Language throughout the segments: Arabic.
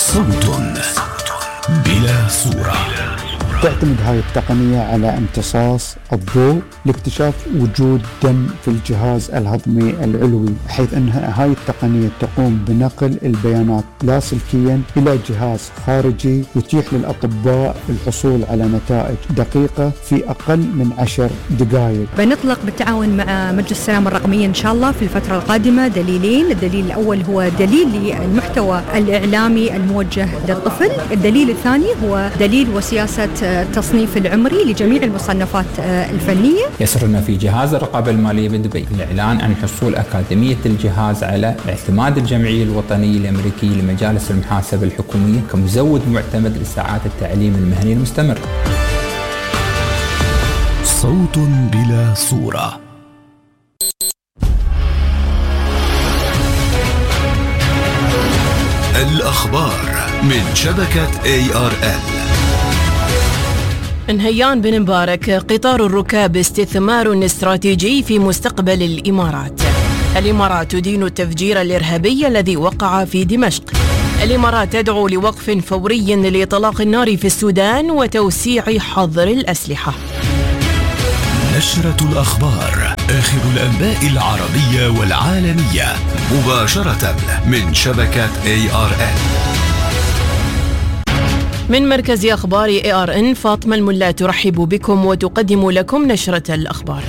صوت بلا صورة. تعتمد هاي التقنية على امتصاص الضوء لاكتشاف وجود دم في الجهاز الهضمي العلوي، حيث أنها هاي التقنية تقوم بنقل البيانات لاسلكيا إلى جهاز خارجي يتيح للأطباء الحصول على نتائج دقيقة في أقل من 10 دقائق. بنطلق بالتعاون مع مجلس السلامة الرقمية إن شاء الله في الفترة القادمة دليلين. الدليل الأول هو دليل للمحتوى الإعلامي الموجه للطفل، الدليل الثاني هو دليل وسياسة التصنيف العمري لجميع المصنفات الفنية. يسرنا في جهاز الرقابة المالية بدبي الإعلان عن حصول أكاديمية الجهاز على اعتماد الجمعية الوطنية الأمريكية لمجالس المحاسبة الحكومية كمزود معتمد لساعات التعليم المهني المستمر. صوت بلا صورة. الأخبار من شبكة ARN. نهيان بن مبارك: قطار الركاب استثمار استراتيجي في مستقبل الإمارات. الإمارات تدين التفجير الإرهابي الذي وقع في دمشق. الإمارات تدعو لوقف فوري لإطلاق النار في السودان وتوسيع حظر الأسلحة. نشرة الأخبار، آخر الأنباء العربية والعالمية مباشرة من شبكة ARN. من مركز أخبار ARN فاطمة الملا ترحب بكم وتقدم لكم نشرة الأخبار.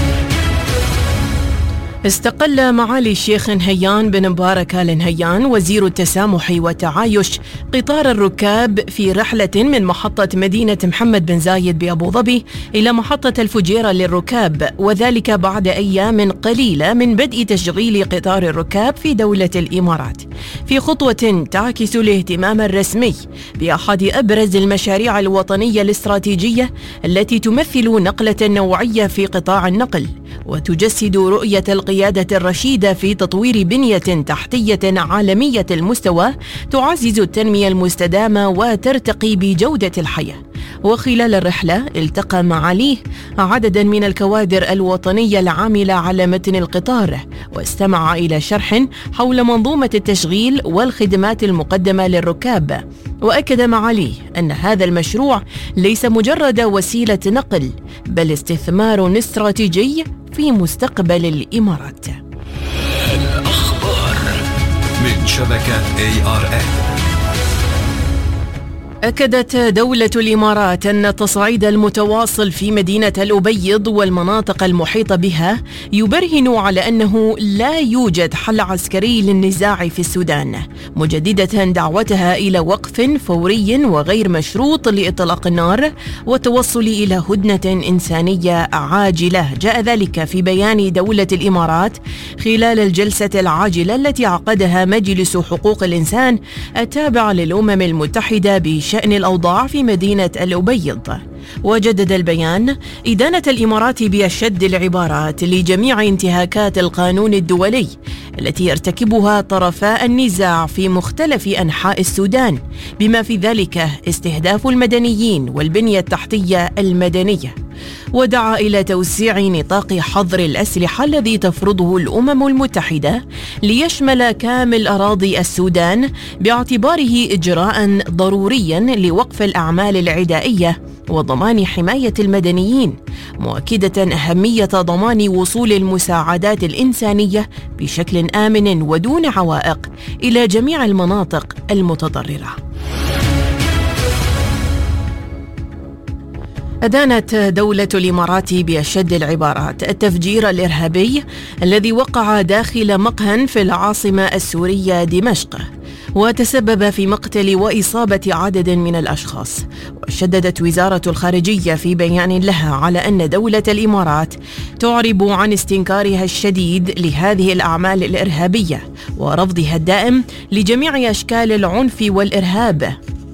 استقل معالي الشيخ نهيان بن مبارك آل نهيان وزير التسامح والتعايش قطار الركاب في رحلة من محطة مدينة محمد بن زايد بأبو ظبي إلى محطة الفجيرة للركاب، وذلك بعد أيام قليلة من بدء تشغيل قطار الركاب في دولة الإمارات، في خطوة تعكس الاهتمام الرسمي بأحد أبرز المشاريع الوطنية الاستراتيجية التي تمثل نقلة نوعية في قطاع النقل، وتجسد رؤية القيادة الرشيدة في تطوير بنية تحتية عالمية المستوى تعزز التنمية المستدامة وترتقي بجودة الحياة. وخلال الرحلة التقى معاليه عددا من الكوادر الوطنية العاملة على متن القطار، واستمع إلى شرح حول منظومة التشغيل والخدمات المقدمة للركاب. وأكد معاليه أن هذا المشروع ليس مجرد وسيلة نقل، بل استثمار استراتيجي في مستقبل الإمارات. الأخبار من شبكة ARN. أكدت دولة الإمارات أن التصعيد المتواصل في مدينة الأبيض والمناطق المحيطة بها يبرهن على أنه لا يوجد حل عسكري للنزاع في السودان، مجددة دعوتها إلى وقف فوري وغير مشروط لإطلاق النار والتوصل إلى هدنة إنسانية عاجلة. جاء ذلك في بيان دولة الإمارات خلال الجلسة العاجلة التي عقدها مجلس حقوق الإنسان التابع للأمم المتحدة بشأن الأوضاع في مدينة الأبيض. وجدد البيان إدانة الإمارات بأشد العبارات لجميع انتهاكات القانون الدولي التي يرتكبها طرفا النزاع في مختلف أنحاء السودان، بما في ذلك استهداف المدنيين والبنية التحتية المدنية. ودعا إلى توسيع نطاق حظر الأسلحة الذي تفرضه الأمم المتحدة ليشمل كامل أراضي السودان، باعتباره إجراء ضروريا لوقف الأعمال العدائية وضمان حماية المدنيين، مؤكدة أهمية ضمان وصول المساعدات الإنسانية بشكل آمن ودون عوائق إلى جميع المناطق المتضررة. أدانت دولة الإمارات بأشد العبارات التفجير الإرهابي الذي وقع داخل مقهى في العاصمة السورية دمشق، وتسبب في مقتل وإصابة عدد من الأشخاص. وشددت وزارة الخارجية في بيان لها على أن دولة الإمارات تعرب عن استنكارها الشديد لهذه الأعمال الإرهابية ورفضها الدائم لجميع أشكال العنف والإرهاب.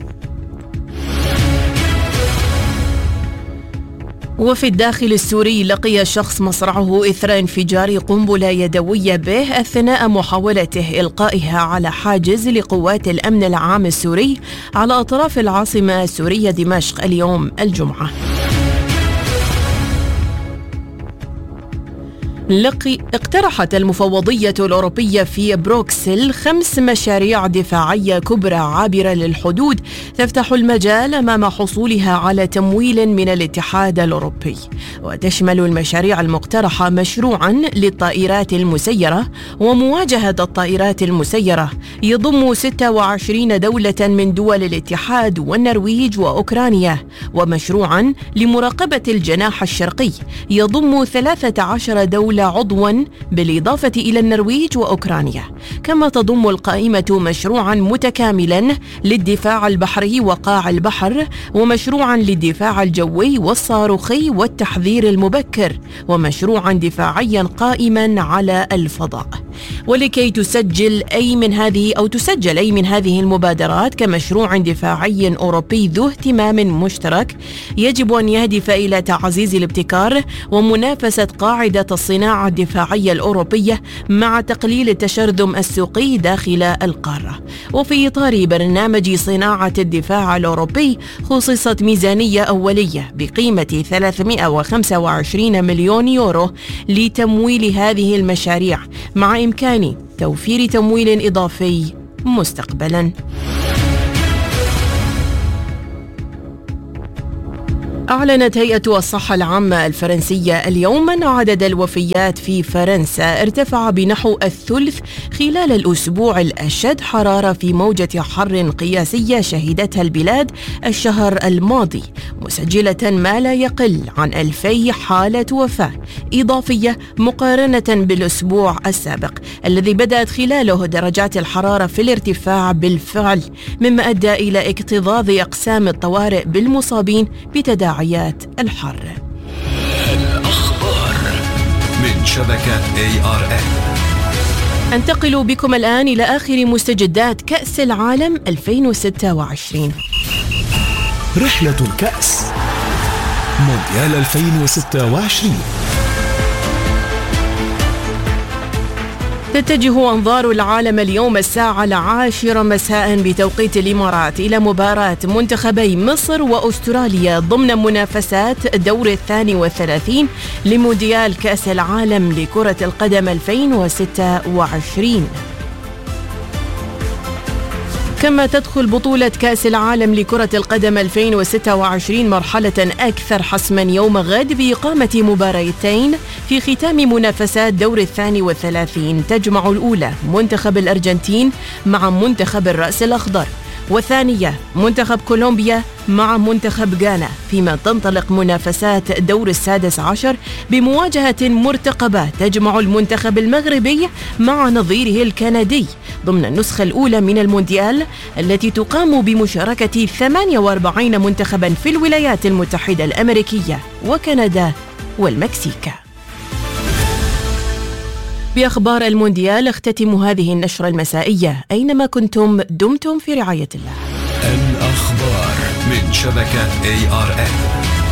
وفي الداخل السوري لقي شخص مصرعه إثر انفجار قنبلة يدوية به أثناء محاولته إلقائها على حاجز لقوات الأمن العام السوري على أطراف العاصمة السورية دمشق اليوم الجمعة. اقترحت المفوضية الأوروبية في بروكسل 5 مشاريع دفاعية كبرى عابرة للحدود تفتح المجال أمام حصولها على تمويل من الاتحاد الأوروبي. وتشمل المشاريع المقترحة مشروعا للطائرات المسيرة ومواجهة الطائرات المسيرة يضم 26 دولة من دول الاتحاد والنرويج وأوكرانيا، ومشروعا لمراقبة الجناح الشرقي يضم 13 دولة عضوا بالإضافة إلى النرويج وأوكرانيا. كما تضم القائمة مشروعا متكاملا للدفاع البحري وقاع البحر، ومشروعا للدفاع الجوي والصاروخي والتحذير المبكر، ومشروعا دفاعيا قائما على الفضاء. ولكي تسجل أي من هذه المبادرات كمشروع دفاعي أوروبي ذو اهتمام مشترك، يجب أن يهدف إلى تعزيز الابتكار ومنافسة قاعدة الصناعة الدفاعية الأوروبية مع تقليل التشرذم السوقي داخل القارة. وفي إطار برنامج صناعة الدفاع الأوروبي خصصت ميزانية أولية بقيمة 325 مليون يورو لتمويل هذه المشاريع، مع إمكان توفير تمويل إضافي مستقبلاً. أعلنت هيئة الصحة العامة الفرنسية اليوم أن عدد الوفيات في فرنسا ارتفع بنحو الثلث خلال الأسبوع الأشد حرارة في موجة حر قياسية شهدتها البلاد الشهر الماضي، مسجلة ما لا يقل عن 2000 حالة وفاة إضافية مقارنة بالأسبوع السابق الذي بدأت خلاله درجات الحرارة في الارتفاع بالفعل، مما أدى إلى اكتظاظ أقسام الطوارئ بالمصابين بتداعيات الحر. الأخبار من شبكة ARN. أنتقل بكم الآن إلى آخر مستجدات كأس العالم 2026. رحلة الكأس مونديال 2026. تتجه أنظار العالم اليوم الساعة 10 مساء بتوقيت الإمارات إلى مباراة منتخبي مصر وأستراليا ضمن منافسات دور 32 لمونديال كأس العالم لكرة القدم 2026. كما تدخل بطولة كأس العالم لكرة القدم 2026 مرحلة أكثر حسما يوم غد بإقامة مباراتين في ختام منافسات دور 32 تجمع الأولى منتخب الأرجنتين مع منتخب الرأس الأخضر، والثانية منتخب كولومبيا مع منتخب غانا، فيما تنطلق منافسات دور 16 بمواجهة مرتقبة تجمع المنتخب المغربي مع نظيره الكندي ضمن النسخة الأولى من المونديال التي تقام بمشاركة 48 منتخبا في الولايات المتحدة الأمريكية وكندا والمكسيك. بأخبار المونديال اختتم هذه النشرة المسائية. أينما كنتم دمتم في رعاية الله. الأخبار من شبكة ARN.